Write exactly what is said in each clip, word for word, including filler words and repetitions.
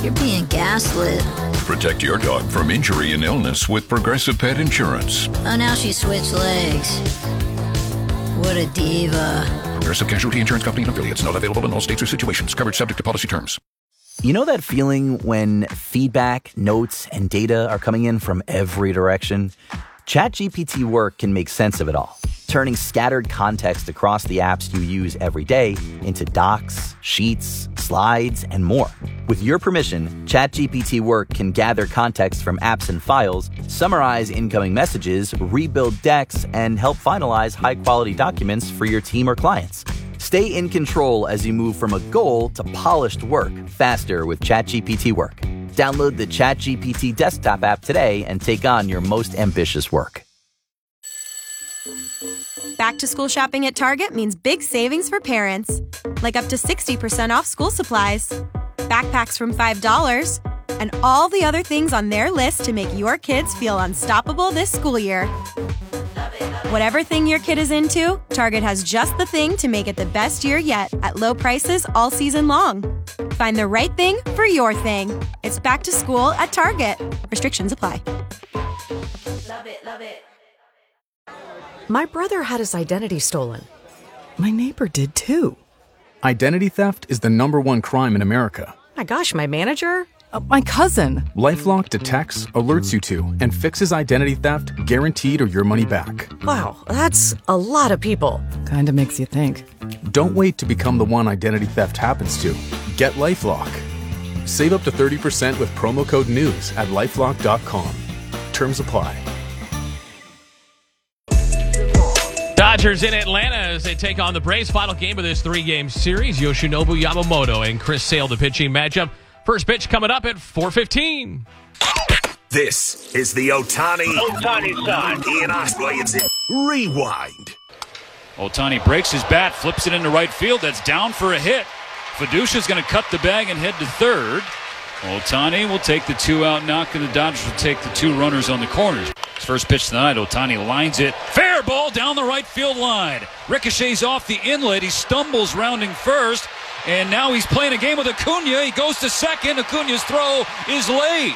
You're being gaslit. Protect your dog from injury and illness with Progressive Pet Insurance. Oh, now she switched legs. What a diva. Progressive Casualty Insurance Company and affiliates. Not available in all states or situations. Coverage subject to policy terms. You know that feeling when feedback, notes, and data are coming in from every direction? ChatGPT Work can make sense of it all, turning scattered context across the apps you use every day into docs, sheets, slides, and more. With your permission, ChatGPT Work can gather context from apps and files, summarize incoming messages, rebuild decks, and help finalize high-quality documents for your team or clients. Stay in control as you move from a goal to polished work faster with ChatGPT Work. Download the ChatGPT desktop app today and take on your most ambitious work. Back to school shopping at Target means big savings for parents, like up to sixty percent off school supplies, backpacks from five dollars, and all the other things on their list to make your kids feel unstoppable this school year. Whatever thing your kid is into, Target has just the thing to make it the best year yet at low prices all season long. Find the right thing for your thing. It's back to school at Target. Restrictions apply. Love it, love it. My brother had his identity stolen. My neighbor did too. Identity theft is the number one crime in America. My gosh, my manager? Uh, my cousin. LifeLock detects, alerts you to, and fixes identity theft guaranteed or your money back. Wow, that's a lot of people. Kinda makes you think. Don't wait to become the one identity theft happens to. Get LifeLock. Save up to thirty percent with promo code NEWS at lifelock dot com. Terms apply. Dodgers in Atlanta as they take on the Braves. Final game of this three-game series. Yoshinobu Yamamoto and Chris Sale, the pitching matchup. First pitch coming up at four fifteen. This is the Ohtani. Ohtani side. Ian Oswald. Rewind. Ohtani breaks his bat, flips it into right field. That's down for a hit. Fiducia's going to cut the bag and head to third. Ohtani will take the two-out knock, and the Dodgers will take the two runners on the corners. His first pitch tonight, Ohtani lines it. Fair ball down the right field line. Ricochets off the inlet. He stumbles rounding first, and now he's playing a game with Acuna. He goes to second. Acuna's throw is late.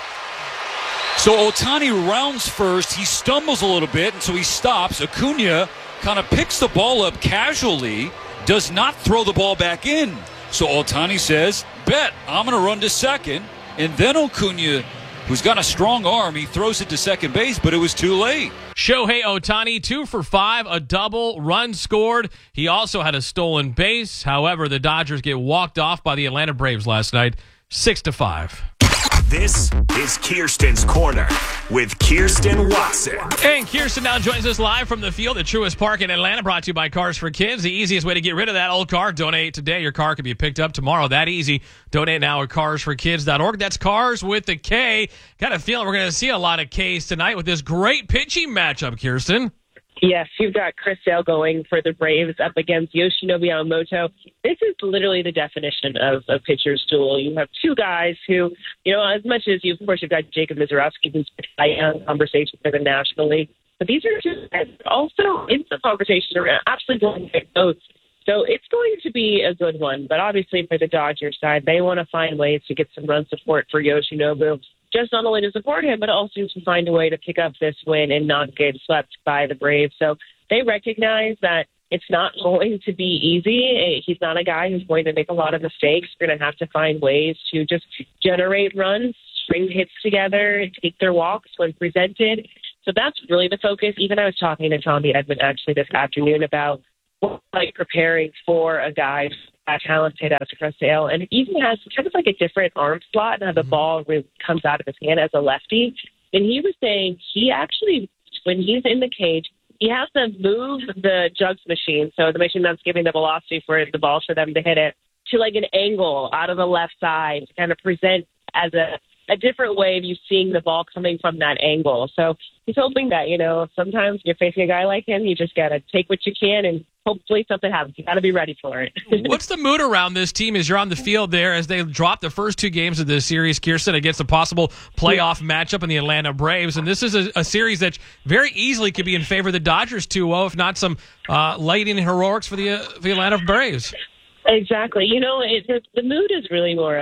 So Ohtani rounds first. He stumbles a little bit, and so he stops. Acuna kind of picks the ball up casually, does not throw the ball back in. So Ohtani says, bet, I'm going to run to second. And then Acuna, who's got a strong arm, he throws it to second base, but it was too late. Shohei Ohtani, two for five, a double, run scored. He also had a stolen base. However, the Dodgers get walked off by the Atlanta Braves last night, six to five. This is Kirsten's Corner with Kirsten Watson. And Kirsten now joins us live from the field at Truist Park in Atlanta, brought to you by Cars for Kids. The easiest way to get rid of that old car, donate today. Your car can be picked up tomorrow. That easy. Donate now at cars for kids dot org. That's Cars with the K. Got a feeling we're going to see a lot of Ks tonight with this great pitching matchup, Kirsten. Yes, you've got Chris Sale going for the Braves up against Yoshinobu Yamamoto. This is literally the definition of a pitcher's duel. You have two guys who, you know, as much as you, of course, you've got Jacob Mizorowski, who's in conversation for the National League, but these are two guys also in the conversation around absolutely going to get votes. So it's going to be a good one. But obviously for the Dodgers side, they want to find ways to get some run support for Yoshinobu. Just not only to support him, but also to find a way to pick up this win and not get swept by the Braves. So they recognize that it's not going to be easy. He's not a guy who's going to make a lot of mistakes. They're going to have to find ways to just generate runs, string hits together, take their walks when presented. So that's really the focus. Even I was talking to Tommy Edman actually this afternoon about what, like preparing for a guy as talented as Chris Sale, and he even has kind of like a different arm slot and how the ball really comes out of his hand as a lefty. And he was saying he actually, when he's in the cage, he has to move the jugs machine, so the machine that's giving the velocity for the ball for them to hit it, to like an angle out of the left side to kind of present as a, a different way of you seeing the ball coming from that angle. So he's hoping that, you know, sometimes you're facing a guy like him, you just got to take what you can and hopefully something happens. You got to be ready for it. What's the mood around this team as you're on the field there as they drop the first two games of this series, Kirsten, against a possible playoff matchup in the Atlanta Braves? And this is a, a series that very easily could be in favor of the Dodgers two oh, if not some uh, late-inning heroics for the, uh, for the Atlanta Braves. Exactly. You know, it, the, the mood is really more of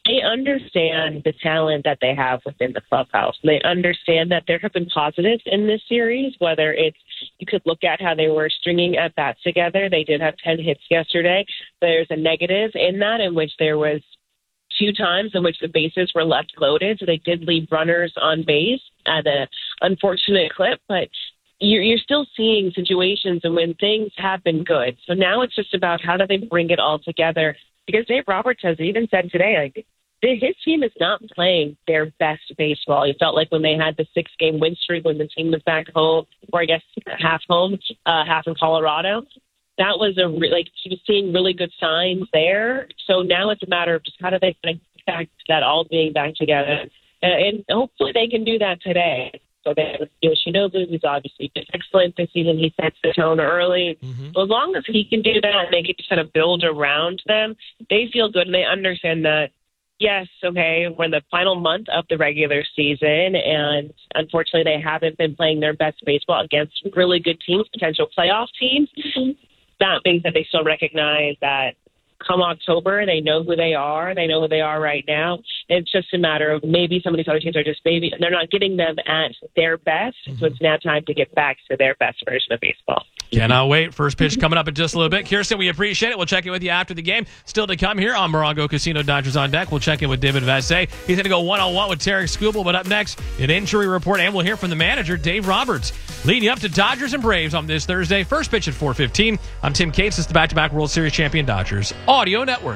they understand the talent that they have within the clubhouse. They understand that there have been positives in this series, whether it's, you could look at how they were stringing at bats together. They did have ten hits yesterday. There's a negative in that, in which there was two times in which the bases were left loaded. So they did leave runners on base at an unfortunate clip, but you're, you're still seeing situations and when things have been good. So now it's just about how do they bring it all together? Because Dave Roberts has even said today, like, his team is not playing their best baseball. He felt like when they had the six-game win streak, when the team was back home, or I guess half home, uh, half in Colorado, that was a re- like he was seeing really good signs there. So now it's a matter of just how do they get back to that all being back together, and, and hopefully they can do that today. So they have Yoshinobu, who's obviously been excellent this season. He sets the tone early. Mm-hmm. So as long as he can do that and they can just kind of build around them, they feel good and they understand that. Yes, okay, we're in the final month of the regular season, and unfortunately they haven't been playing their best baseball against really good teams, potential playoff teams. That means that they still recognize that come October, they know who they are. They know who they are right now. It's just a matter of maybe some of these other teams are just maybe they're not getting them at their best, mm-hmm. so it's now time to get back to their best version of baseball. Cannot wait. First pitch coming up in just a little bit. Kirsten, we appreciate it. We'll check in with you after the game. Still to come here on Morongo Casino Dodgers on Deck. We'll check in with David Vassegh. He's going to go one-on-one with Tarek Skubal, but up next, an injury report, and we'll hear from the manager, Dave Roberts. Leading up to Dodgers and Braves on this Thursday. First pitch at four fifteen. I'm Tim Cates. This is the back-to-back World Series champion Dodgers Audio Network.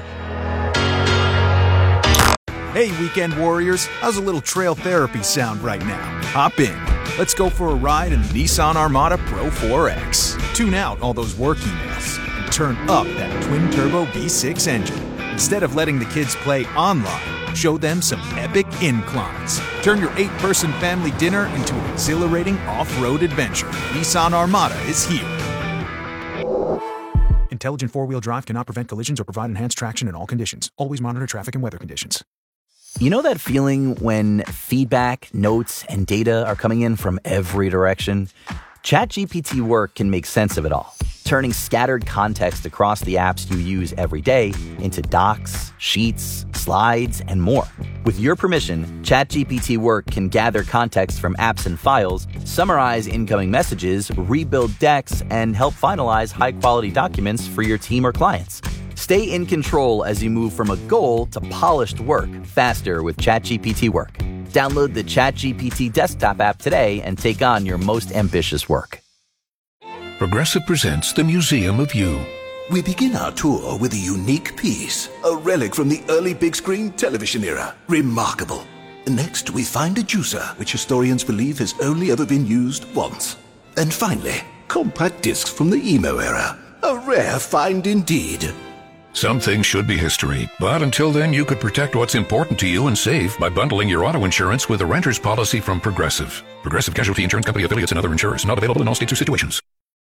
Hey, Weekend Warriors. How's a little trail therapy sound right now? Hop in. Let's go for a ride in the Nissan Armada Pro four X. Tune out all those work emails and turn up that twin-turbo V six engine. Instead of letting the kids play online, show them some epic inclines. Turn your eight-person family dinner into an exhilarating off-road adventure. Nissan Armada is here. Intelligent four-wheel drive cannot prevent collisions or provide enhanced traction in all conditions. Always monitor traffic and weather conditions. You know that feeling when feedback, notes, and data are coming in from every direction? ChatGPT Work can make sense of it all, turning scattered context across the apps you use every day into docs, sheets, slides, and more. With your permission, ChatGPT Work can gather context from apps and files, summarize incoming messages, rebuild decks, and help finalize high-quality documents for your team or clients. Stay in control as you move from a goal to polished work faster with ChatGPT Work. Download the ChatGPT desktop app today and take on your most ambitious work. Progressive presents the Museum of You. We begin our tour with a unique piece, a relic from the early big screen television era. Remarkable. Next, we find a juicer, which historians believe has only ever been used once. And finally, compact discs from the emo era. A rare find indeed. Some things should be history, but until then, you could protect what's important to you and save by bundling your auto insurance with a renter's policy from Progressive. Progressive Casualty Insurance Company affiliates and other insurers. Not available in all states or situations.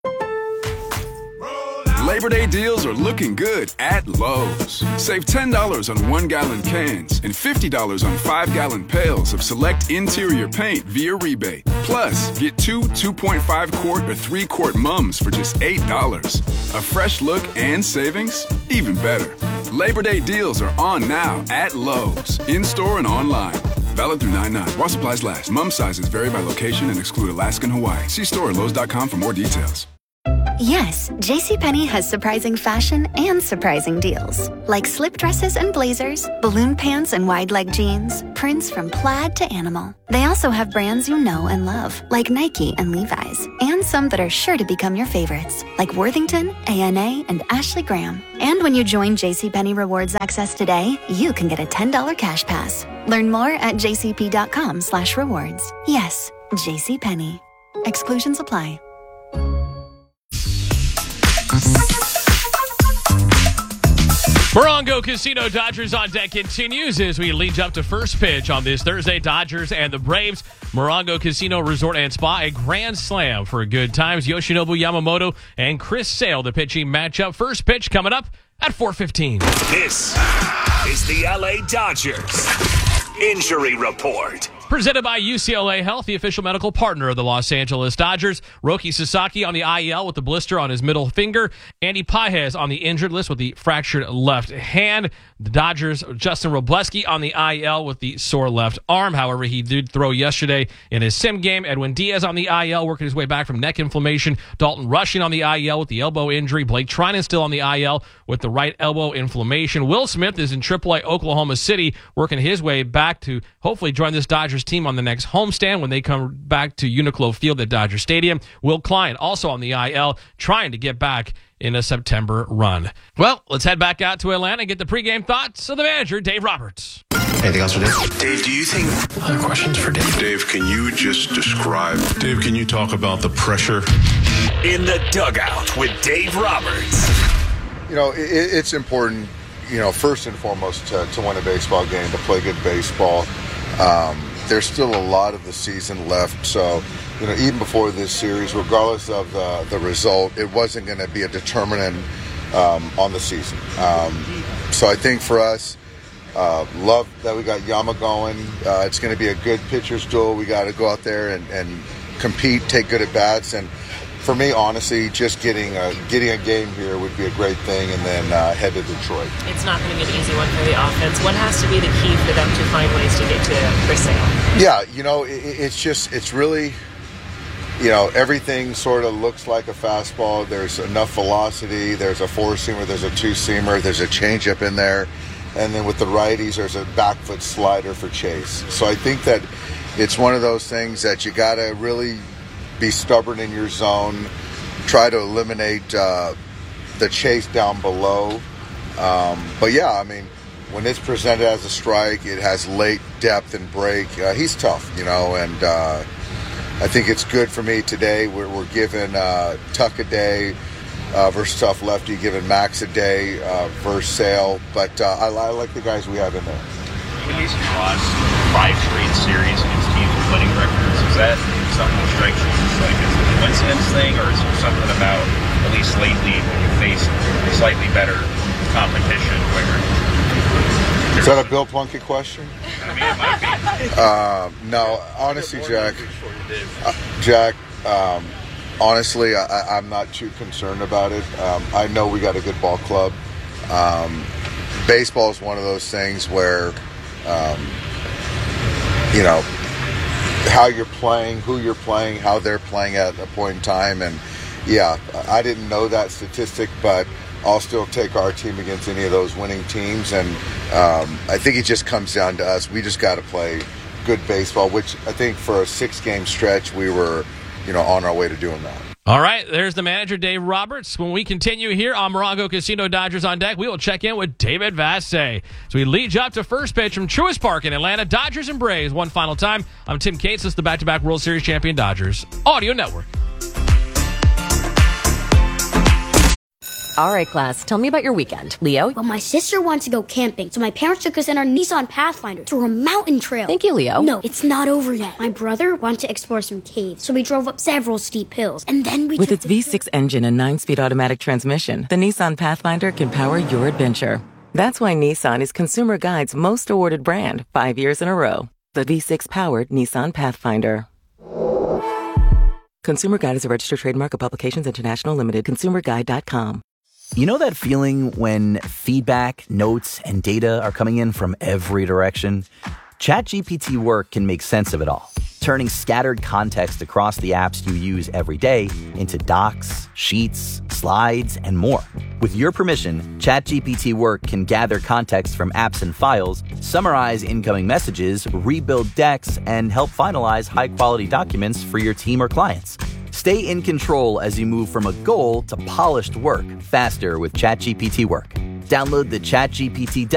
Labor Day deals are looking good at Lowe's. Save ten dollars on one-gallon cans and fifty dollars on five-gallon pails of select interior paint via rebate. Plus, get two two point five quart or three quart mums for just eight dollars. A fresh look and savings? Even better. Labor Day deals are on now at Lowe's, in-store and online. Valid through nine nine. While supplies last. Mum sizes vary by location and exclude Alaska and Hawaii. See store at lowes dot com for more details. Yes, JCPenney has surprising fashion and surprising deals. Like slip dresses and blazers, balloon pants and wide leg jeans, prints from plaid to animal. They also have brands you know and love, like Nike and Levi's, and some that are sure to become your favorites, like Worthington, A N A, and Ashley Graham. And when you join JCPenney Rewards Access today, you can get a ten dollars cash pass. Learn more at jcp.com slash rewards. Yes, JCPenney. Exclusions apply. Morongo Casino Dodgers on Deck continues as we lead up to first pitch on this Thursday. Dodgers and the Braves. Morongo Casino Resort and Spa, a grand slam for good times. Yoshinobu Yamamoto and Chris Sale, the pitching matchup. First pitch coming up at four fifteen. This is the L A Dodgers Injury Report. Presented by U C L A Health, the official medical partner of the Los Angeles Dodgers. Roki Sasaki on the I L with the blister on his middle finger. Andy Pages on the injured list with the fractured left hand. The Dodgers, Justin Robleski on the I L with the sore left arm. However, he did throw yesterday in his sim game. Edwin Diaz on the I L, working his way back from neck inflammation. Dalton Rushing on the I L with the elbow injury. Blake Trinan still on the I L with the right elbow inflammation. Will Smith is in triple A Oklahoma City, working his way back to hopefully join this Dodgers team on the next homestand when they come back to Uniqlo Field at Dodger Stadium. Will Klein also on the I L, trying to get back in a September run. Well, let's head back out to Atlanta and get the pregame thoughts of the manager, Dave Roberts. Anything else for Dave? Dave, do you think... Other questions for Dave? Dave, can you just describe... Dave, can you talk about the pressure? In the Dugout with Dave Roberts. You know, it, it's important, you know, first and foremost to, to win a baseball game, to play good baseball. Um, there's still a lot of the season left, so... You know, even before this series, regardless of the, the result, it wasn't going to be a determinant um, on the season. Um, so I think for us, uh, love that we got Yama going. Uh, it's going to be a good pitcher's duel. We got to go out there and, and compete, take good at bats. And for me, honestly, just getting a, getting a game here would be a great thing, and then uh, head to Detroit. It's not going to be an easy one for the offense. What has to be the key for them to find ways to get to Chris Sale? Yeah, you know, it, it's just, it's really... You know, everything sort of looks like a fastball. There's enough velocity. There's a four-seamer. There's a two-seamer. There's a changeup in there. And then with the righties, there's a back foot slider for Chase. So I think that it's one of those things that you got to really be stubborn in your zone, try to eliminate uh, the chase down below. Um, but, yeah, I mean, when it's presented as a strike, it has late depth and break. Uh, he's tough, you know, and uh, – I think it's good for me today. We're, we're giving uh, Tuck a day uh, versus tough lefty, giving Max a day uh, versus Sale. But uh, I, I like the guys we have in there. These lost five straight series against teams with winning records. Is that something that strikes you as like is it a coincidence thing, or is there something about at least lately when you face slightly better competition where? Is that a Bill Plunkett question? I mean, it might be. Uh, no, honestly, Jack. Uh, Jack, um, honestly, I, I'm not too concerned about it. Um, I know we got a good ball club. Um, baseball is one of those things where, um, you know, how you're playing, who you're playing, how they're playing at a point in time. And, yeah, I didn't know that statistic, but I'll still take our team against any of those winning teams. And um, I think it just comes down to us. We just got to play good baseball, which I think for a six-game stretch, we were, you know, on our way to doing that. All right, there's the manager, Dave Roberts. When we continue here on Morongo Casino Dodgers on Deck, we will check in with David Vassegh. So we lead you up to first pitch from Truist Park in Atlanta. Dodgers and Braves one final time. I'm Tim Cates. This is the back-to-back World Series champion Dodgers Audio Network. All right, class, tell me about your weekend. Leo? Well, my sister wants to go camping, so my parents took us in our Nissan Pathfinder through a mountain trail. Thank you, Leo. No, it's not over yet. My brother wanted to explore some caves, so we drove up several steep hills, and then we With took its V six engine and nine-speed automatic transmission, the Nissan Pathfinder can power your adventure. That's why Nissan is Consumer Guide's most awarded brand five years in a row. The V six-powered Nissan Pathfinder. Consumer Guide is a registered trademark of Publications International Limited. consumer guide dot com. You know that feeling when feedback, notes, and data are coming in from every direction? ChatGPT Work can make sense of it all, turning scattered context across the apps you use every day into docs, sheets, slides, and more. With your permission, ChatGPT Work can gather context from apps and files, summarize incoming messages, rebuild decks, and help finalize high-quality documents for your team or clients. Stay in control as you move from a goal to polished work faster with ChatGPT Work. Download the ChatGPT